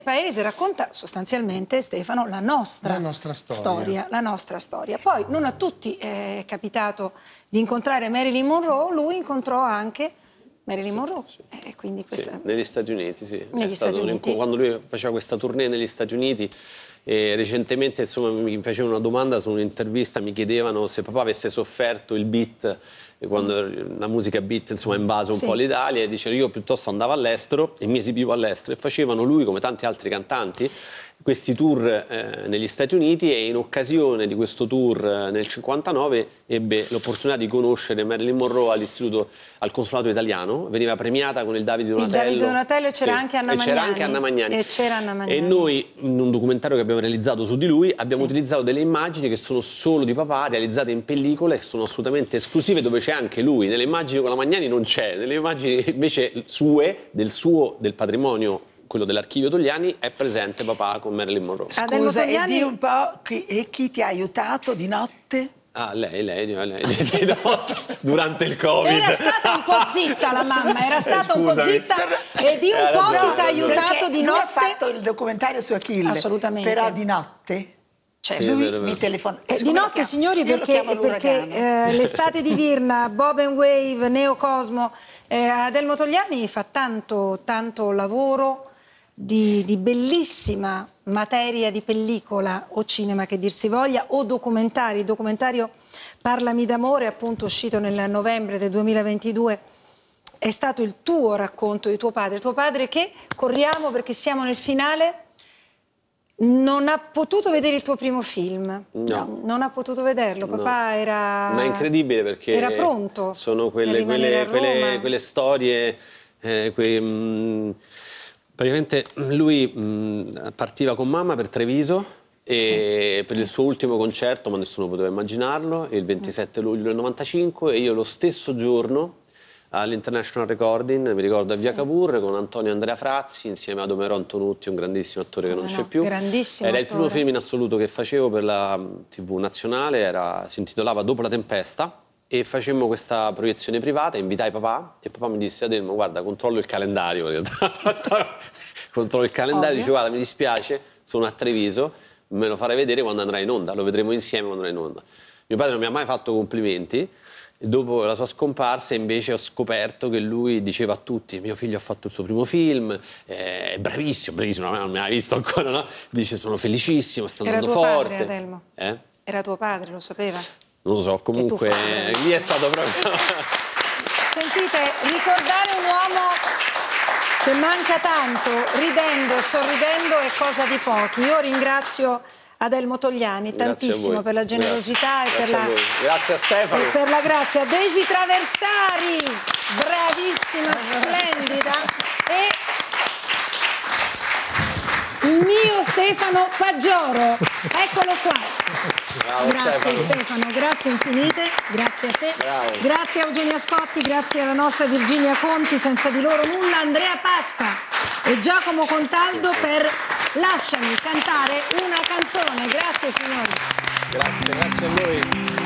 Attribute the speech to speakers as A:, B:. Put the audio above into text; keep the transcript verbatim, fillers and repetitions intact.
A: paese racconta sostanzialmente, Stefano, la nostra,
B: la nostra storia.
A: storia, la nostra storia. Poi non a tutti è capitato di incontrare Marilyn Monroe, lui incontrò anche Marilyn
C: sì,
A: Monroe.
C: Sì.
A: E quindi questa...
C: sì, negli Stati Uniti, sì.
A: Negli
C: è stato
A: Stati Uniti.
C: Quando lui faceva questa tournée negli Stati Uniti, e recentemente insomma, mi facevano una domanda su un'intervista, mi chiedevano se papà avesse sofferto il beat, quando la musica beat insomma invase un
A: sì.
C: po' l'Italia, e dice io piuttosto andavo all'estero e mi esibivo all'estero, e facevano lui come tanti altri cantanti questi tour eh, negli Stati Uniti, e in occasione di questo tour eh, nel cinquantanove ebbe l'opportunità di conoscere Marilyn Monroe all'istituto, al consolato italiano, veniva premiata con il Davide Donatello.
A: Il Davide Donatello, e c'era
C: sì.
A: anche Anna
C: e
A: Magnani.
C: c'era anche Anna Magnani.
A: E c'era Anna Magnani.
C: E noi, in un documentario che abbiamo realizzato su di lui, abbiamo
A: sì.
C: utilizzato delle immagini che sono solo di papà, realizzate in pellicola, che sono assolutamente esclusive, dove c'è anche lui. Nelle immagini con la Magnani non c'è, nelle immagini invece sue, del suo, del patrimonio, quello dell'archivio Togliani, è presente papà con Marilyn Monroe.
D: Scusa, e di un po' chi, e chi ti ha aiutato di notte?
C: Ah, lei, lei, lei, lei di notte, durante il Covid.
A: Era stata un po' zitta la mamma, era stata un po'
C: Scusami.
A: zitta, e di un po' chi ti ha aiutato di
D: lui
A: notte.
D: ha fatto il documentario su Achille.
A: Assolutamente.
D: Però di notte? Cioè
C: Sì,
D: lui
C: è vero, è vero.
D: mi telefona.
A: Eh, di notte, signori, perché, perché eh, l'estate di Virna, Bob and Wave, Neo Cosmo, eh, Adelmo Togliani fa tanto, tanto lavoro di, di bellissima materia di pellicola o cinema che dir si voglia, o documentari. Il documentario Parlami d'amore, appunto uscito nel novembre del duemilaventidue, è stato il tuo racconto di tuo padre. Tuo padre che, corriamo perché siamo nel finale, non ha potuto vedere il tuo primo film.
C: No.
A: Non ha potuto vederlo, papà
C: no.
A: era...
C: Ma è incredibile perché
A: era pronto
C: sono quelle, quelle, quelle, quelle storie, eh, quei, mh, praticamente lui mh, partiva con mamma per Treviso, e sì. per il suo ultimo concerto, ma nessuno poteva immaginarlo, il ventisette luglio del novantacinque, e io lo stesso giorno all'International Recording, mi ricordo a Via Cavour, con Antonio Andrea Frazzi, insieme a Domero Antonutti, un grandissimo attore che non c'è
A: no,
C: più.
A: Grandissimo
C: Era
A: attore.
C: il primo film in assoluto che facevo per la tivù nazionale, era, si intitolava Dopo la tempesta, e facemmo questa proiezione privata, invitai papà, e papà mi disse: Adelmo, guarda, controllo il calendario. Controllo il calendario, dice: guarda, mi dispiace, sono a Treviso, me lo farai vedere quando andrà in onda, lo vedremo insieme quando andrà in onda. Mio padre non mi ha mai fatto complimenti. Dopo la sua scomparsa invece ho scoperto che lui diceva a tutti: mio figlio ha fatto il suo primo film, è bravissimo, bravissimo, non mi ha visto ancora, no? Dice: sono felicissimo, sta andando
A: forte. Era tuo
C: forte.
A: padre, Adelmo?
C: Eh?
A: Era tuo padre, lo sapeva?
C: Non lo so, comunque lì è stato proprio...
A: Sentite, ricordare un uomo che manca tanto, ridendo e sorridendo, è cosa di pochi. Io ringrazio Adelmo Togliani tantissimo per la generosità
C: grazie.
A: e per
C: grazie
A: la,
C: a grazie a Stefano
A: e per la grazia. Daisy Traversari, bravissima, splendida, e il mio Stefano Paggioro, eccolo qua.
C: Bravo,
A: grazie
C: Stefano.
A: Stefano, grazie infinite, grazie a te,
C: Bravo.
A: grazie a Eugenia Scotti, grazie alla nostra Virginia Conti, senza di loro nulla, Andrea Pasqua e Giacomo Contaldo per Lasciami cantare una canzone. Grazie signori.
C: Grazie, grazie a voi.